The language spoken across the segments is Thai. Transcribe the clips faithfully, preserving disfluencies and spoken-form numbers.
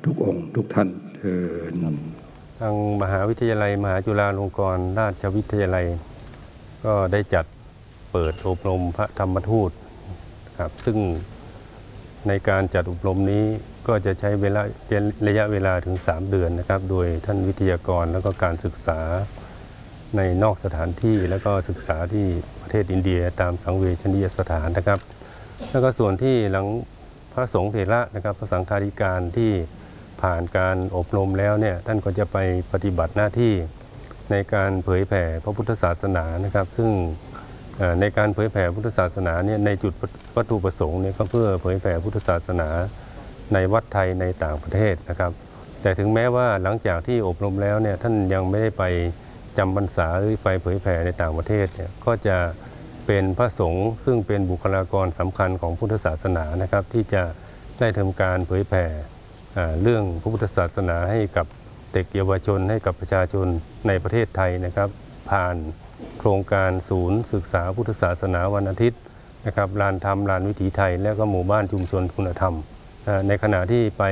ทุกองค์ทุกท่านเถิดทางมหาวิทยาลัยมหาจุฬาลงกรณราชวิทยาลัยก็ได้จัดเปิดอบรมพระธรรมทูตครับซึ่งในการจัดอบรมนี้ก็จะใช้เวลาระยะเวลาถึงสามเดือนนะครับโดยท่านวิทยากรแล้วก็การศึกษาในนอกสถานที่แล้วก็ศึกษาที่ประเทศอินเดียตามสังเวชนียสถานนะครับแล้วก็ส่วนที่หลังพระสงฆ์เถระนะครับพระสังฆาธิการที่ผ่านการอบรมแล้วเนี่ยท่านก็จะไปปฏิบัติหน้าที่ในการเผยแผ่พระพุทธศาสนานะครับซึ่งในการเผยแผ่พุทธศาสนาเนี่ยในจุดวัตถุประสงค์เนี่ยก็เพื่อเผยแผ่พุทธศาสนาในวัดไทยในต่างประเทศนะครับแต่ถึงแม้ว่าหลังจากที่อบรมแล้วเนี่ยท่านยังไม่ได้ไปจำพรรษาหรือไปเผยแผ่ในต่างประเทศเนี่ยก็จะเป็นพระสงฆ์ซึ่งเป็นบุคลากรสำคัญของพุทธศาสนานะครับที่จะได้ทำการเผยแผ่เรื่องพระพุทธศาสนาให้กับเด็กเยาวชนให้กับประชาชนในประเทศไทยนะครับผ่านโครงการศูนย์ศึกษาพุทธศาสนาวันอาทิตย์นะครับลานธรรมลานวิถีไทยและก็หมู่บ้านชุมชนคุณธรรมในขณะที่ไป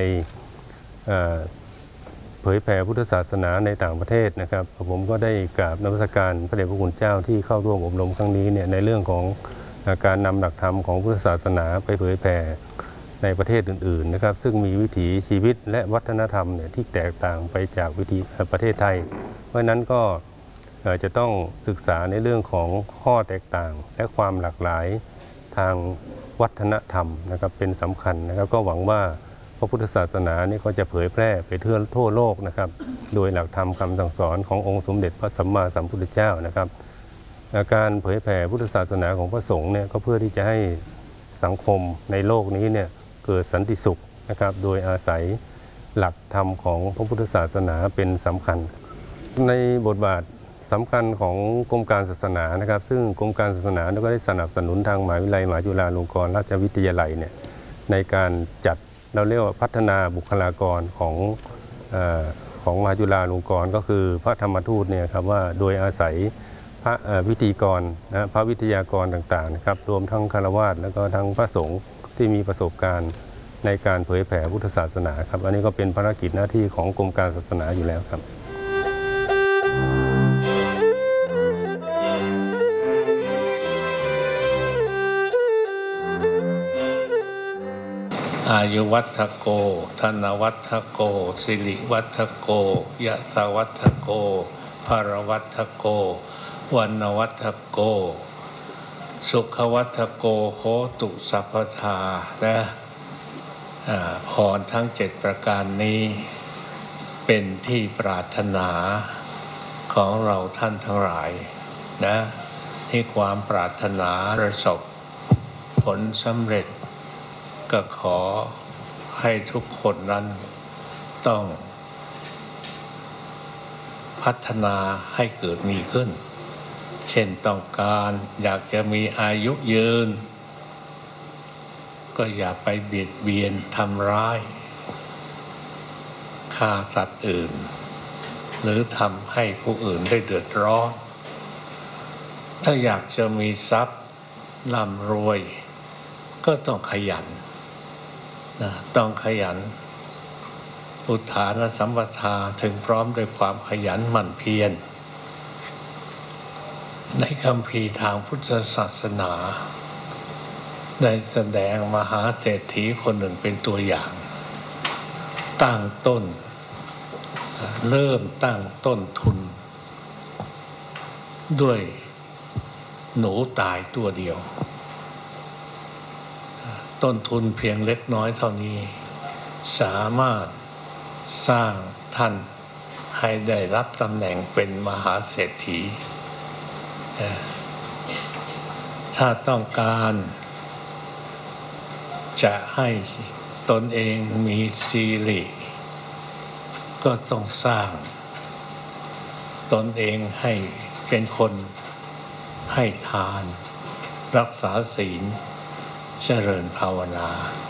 เผยแผ่พุทธศาสนาในต่างประเทศนะครับผมก็ได้กราบนมัสการพระเดชพระคุณเจ้าที่เข้าร่วมอบรมครั้งนี้เนี่ยในเรื่องของการนำหลักธรรมของพุทธศาสนาไปเผยแผ่ในประเทศอื่นๆนะครับซึ่งมีวิถีชีวิตและวัฒนธรรมเนี่ยที่แตกต่างไปจากวิถีประเทศไทยเพราะฉะนั้นก็จะต้องศึกษาในเรื่องของข้อแตกต่างและความหลากหลายทางวัฒนธรรมนะครับเป็นสำคัญนะครับก็หวังว่าพระพุทธศาสนานี่ก็จะเผยแพร่ไปทั่วทั่วโลกนะครับโดยหลักธรรมคำสั่งสอนขององค์สมเด็จพระสัมมาสัมพุทธเจ้านะครับการเผยแผ่พุทธศาสนาของพระสงฆ์เนี่ยก็เพื่อที่จะให้สังคมในโลกนี้เนี่ยเกิดสันติสุขนะครับโดยอาศัยหลักธรรมของพระพุทธศาสนาเป็นสำคัญในบทบาทสำคัญของกรมการศาสนานะครับซึ่งกรมการศาสนาก็ได้สนับสนุนทางมหาวิทยาลัยมหาจุฬาลงกรณราชวิทยาลัยเนี่ยในการจัดเราเรียกว่าพัฒนาบุคลากรของเอ่อของมหาจุฬาลงกรณ์ก็คือพระธรรมทูตเนี่ยครับว่าโดยอาศัยพระพิธีกรนะพระวิทยากรต่างๆนะครับรวมทั้งฆราวาสแล้วก็ทั้งพระสงฆ์ที่มีประสบการณ์ในการเผยแผ่พุทธศาสนาครับอันนี้ก็เป็นภารกิจหน้าที่ของกรมการศาสนาอยู่แล้วครับอายุวัฒโกธนวัฒโกสิริวัฒโกยะสวัฒโกภรวัฒโกวันวัฒโกสุขวัฒโกโหตุสัพพทาและพรทั้งเจ็ดประการนี้เป็นที่ปรารถนาของเราท่านทั้งหลายนะที่ความปรารถนาประสบผลสำเร็จก็ขอให้ทุกคนนั้นต้องพัฒนาให้เกิดมีขึ้นเช่นต้องการอยากจะมีอายุยืนก็อย่าไปเบียดเบียนทำร้ายฆ่าสัตว์อื่นหรือทำให้ผู้อื่นได้เดือดร้อนถ้าอยากจะมีทรัพย์ร่ำรวยก็ต้องขยันนะต้องขยันอุทานสัมปทาถึงพร้อมด้วยความขยันหมั่นเพียรในคัมภีร์ทางพุทธศาสนาได้แสดงมหาเศรษฐีคนหนึ่งเป็นตัวอย่างตั้งต้นเริ่มตั้งต้นทุนด้วยหนูตายตัวเดียวต้นทุนเพียงเล็กน้อยเท่านี้สามารถสร้างท่านให้ได้รับตำแหน่งเป็นมหาเศรษฐีถ้าต้องการจะให้ตนเองมีสิริก็ต้องสร้างตนเองให้เป็นคนให้ทานรักษาศีลเจริญภาวนา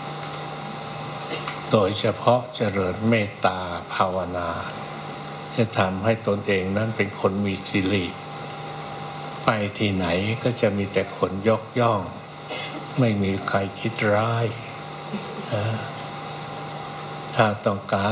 โดยเฉพาะเจริญเมตตาภาวนาจะทำให้ตนเองนั้นเป็นคนมีสิริไปที่ไหนก็จะมีแต่คนยกย่องไม่มีใครคิดร้ายถ้าต้องการ